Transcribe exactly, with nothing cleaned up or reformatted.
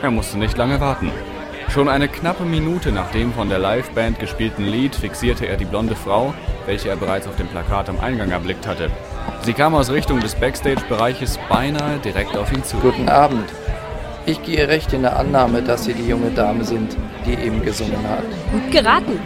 Er musste nicht lange warten. Schon eine knappe Minute nach dem von der Liveband gespielten Lied fixierte er die blonde Frau, welche er bereits auf dem Plakat am Eingang erblickt hatte. Sie kam aus Richtung des Backstage-Bereiches beinahe direkt auf ihn zu. Guten Abend. Ich gehe recht in der Annahme, dass Sie die junge Dame sind, die eben gesungen hat. Gut geraten.